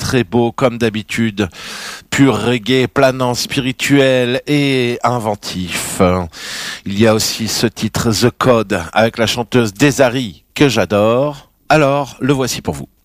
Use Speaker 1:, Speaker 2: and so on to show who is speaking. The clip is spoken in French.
Speaker 1: très beau comme d'habitude. Pur reggae, planant, spirituel et inventif. Il y a aussi ce titre The Code avec la chanteuse Desari que j'adore. Alors, le voici pour vous.